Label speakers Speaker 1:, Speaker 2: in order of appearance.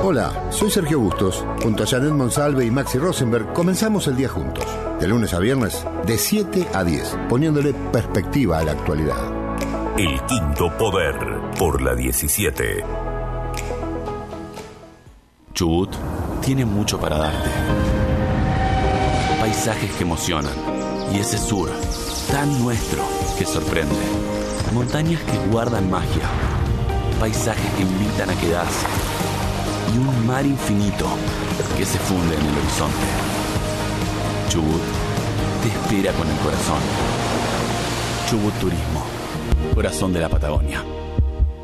Speaker 1: Hola, soy Sergio Bustos. Junto a Janet Monsalve y Maxi Rosenberg comenzamos el día juntos. De lunes a viernes, de 7 a 10, poniéndole perspectiva a la actualidad.
Speaker 2: El Quinto Poder, por la 17.
Speaker 3: Chubut tiene mucho para darte. Paisajes que emocionan. Y ese sur, tan nuestro, que sorprende. Montañas que guardan magia. Paisajes que invitan a quedarse. Y un mar infinito que se funde en el horizonte. Chubut te espera con el corazón. Chubut Turismo, corazón de la Patagonia.